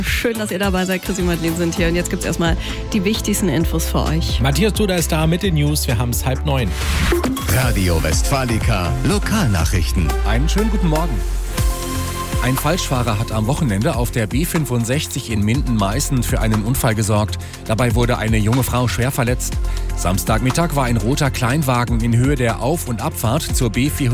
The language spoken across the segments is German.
Schön, dass ihr dabei seid. Chris und Madeleine sind hier und jetzt gibt es erstmal die wichtigsten Infos für euch. Matthias Duda ist da mit den News. Wir haben es 8:30. Radio Westfalica Lokalnachrichten. Einen schönen guten Morgen. Ein Falschfahrer hat am Wochenende auf der B65 in Minden-Meißen für einen Unfall gesorgt. Dabei wurde eine junge Frau schwer verletzt. Samstagmittag war ein roter Kleinwagen in Höhe der Auf- und Abfahrt zur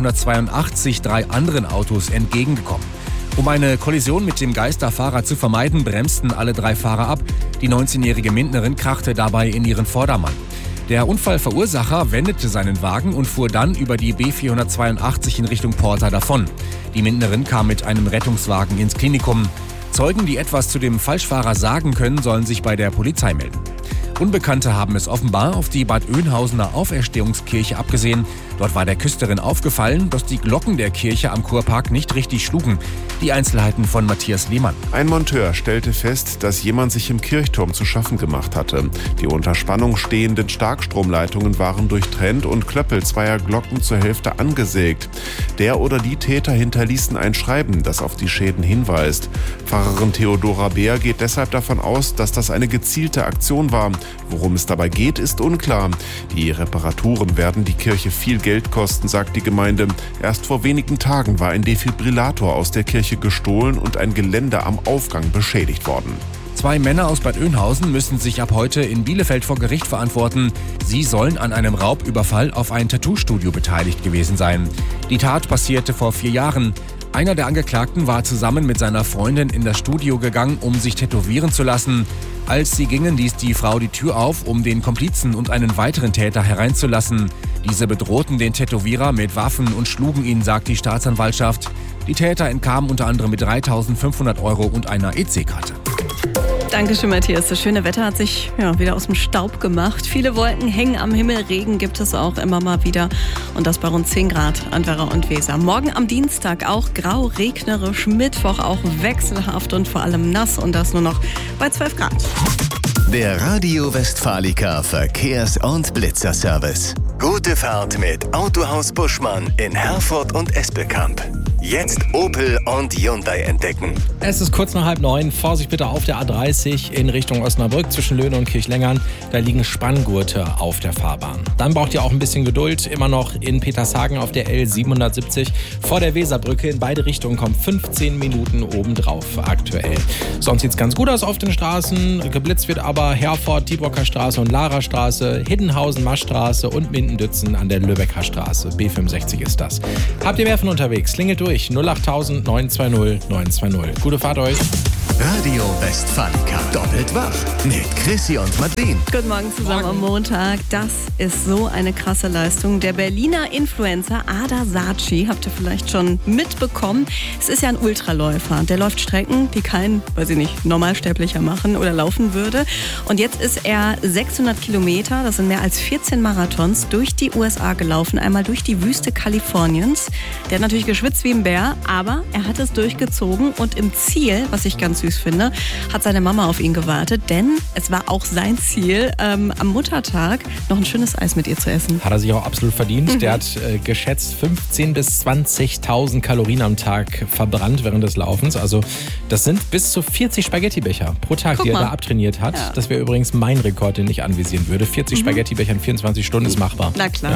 B482 3 anderen Autos entgegengekommen. Um eine Kollision mit dem Geisterfahrer zu vermeiden, bremsten alle 3 Fahrer ab. Die 19-jährige Mindenerin krachte dabei in ihren Vordermann. Der Unfallverursacher wendete seinen Wagen und fuhr dann über die B482 in Richtung Porta davon. Die Mindenerin kam mit einem Rettungswagen ins Klinikum. Zeugen, die etwas zu dem Falschfahrer sagen können, sollen sich bei der Polizei melden. Unbekannte haben es offenbar auf die Bad Oeynhausener Auferstehungskirche abgesehen. Dort war der Küsterin aufgefallen, dass die Glocken der Kirche am Kurpark nicht richtig schlugen. Die Einzelheiten von Matthias Lehmann. Ein Monteur stellte fest, dass jemand sich im Kirchturm zu schaffen gemacht hatte. Die unter Spannung stehenden Starkstromleitungen waren durchtrennt und Klöppel zweier Glocken zur Hälfte angesägt. Der oder die Täter hinterließen ein Schreiben, das auf die Schäden hinweist. Pfarrerin Theodora Beer geht deshalb davon aus, dass das eine gezielte Aktion war. Worum es dabei geht, ist unklar. Die Reparaturen werden die Kirche viel Geld kosten, sagt die Gemeinde. Erst vor wenigen Tagen war ein Defibrillator aus der Kirche gestohlen und ein Geländer am Aufgang beschädigt worden. 2 Männer aus Bad Oeynhausen müssen sich ab heute in Bielefeld vor Gericht verantworten. Sie sollen an einem Raubüberfall auf ein Tattoo-Studio beteiligt gewesen sein. Die Tat passierte vor 4 Jahren. Einer der Angeklagten war zusammen mit seiner Freundin in das Studio gegangen, um sich tätowieren zu lassen. Als sie gingen, ließ die Frau die Tür auf, um den Komplizen und einen weiteren Täter hereinzulassen. Diese bedrohten den Tätowierer mit Waffen und schlugen ihn, sagt die Staatsanwaltschaft. Die Täter entkamen unter anderem mit 3.500 € und einer EC-Karte. Dankeschön, Matthias. Das schöne Wetter hat sich wieder aus dem Staub gemacht. Viele Wolken hängen am Himmel, Regen gibt es auch immer mal wieder. Und das bei rund 10 Grad an Werra und Weser. Morgen am Dienstag auch grau, regnerisch, Mittwoch auch wechselhaft und vor allem nass. Und das nur noch bei 12 Grad. Der Radio Westfalica Verkehrs- und Blitzerservice. Gute Fahrt mit Autohaus Buschmann in Herford und Espelkamp. Jetzt Opel und Hyundai entdecken. Es ist kurz nach 8:30. Vorsicht bitte auf der A30 in Richtung Osnabrück zwischen Löhne und Kirchlengern. Da liegen Spanngurte auf der Fahrbahn. Dann braucht ihr auch ein bisschen Geduld. Immer noch in Petershagen auf der L770 vor der Weserbrücke. In beide Richtungen kommen 15 Minuten obendrauf aktuell. Sonst sieht es ganz gut aus auf den Straßen. Geblitzt wird aber Herford, Dieburger Straße und Lara Straße, Hiddenhausen, Maschstraße und Minden-Dützen an der Lübecker Straße. B65 ist das. Habt ihr mehr von unterwegs? Klingelt durch. 08000 920 920. Gute Fahrt euch. Radio Westfalica. Doppelt wach mit Chrissy und Madeleine. Guten Morgen zusammen am Montag. Das ist so eine krasse Leistung. Der Berliner Influencer Ada Saatchi, habt ihr vielleicht schon mitbekommen. Es ist ja ein Ultraläufer. Der läuft Strecken, die kein, weiß ich nicht, Normalsterblicher machen oder laufen würde. Und jetzt ist er 600 Kilometer, das sind mehr als 14 Marathons, durch die USA gelaufen. Einmal durch die Wüste Kaliforniens. Der hat natürlich geschwitzt wie ein Bär, aber er hat es durchgezogen. Und im Ziel, was ich ganz süß finde, hat seine Mama auf ihn gewartet, denn es war auch sein Ziel, am Muttertag noch ein schönes Eis mit ihr zu essen. Hat er sich auch absolut verdient. Der hat geschätzt 15.000 bis 20.000 Kalorien am Tag verbrannt während des Laufens. Also das sind bis zu 40 Spaghettibecher pro Tag, die er da abtrainiert hat. Ja. Das wäre übrigens mein Rekord, den ich anvisieren würde. 40 Spaghettibecher in 24 Stunden ist machbar. Na klar.